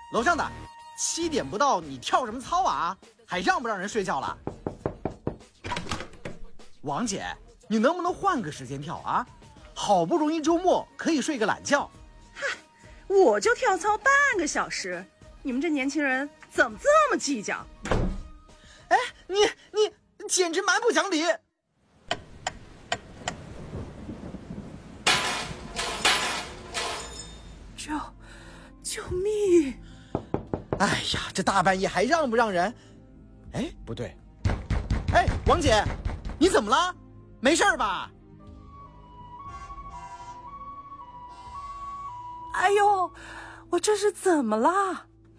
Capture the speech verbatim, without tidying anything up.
楼上的，七点不到，你跳什么操啊？还让不让人睡觉了？王姐，你能不能换个时间跳啊？好不容易周末可以睡个懒觉。 嗨，我就跳操半个小时，你们这年轻人怎么这么计较？ 哎，你你简直蛮不讲理！ 救救命！ 哎呀，这大半夜还让不让人？哎，不对，哎，王姐，你怎么了？没事吧？ 哎呦，我这是怎么了？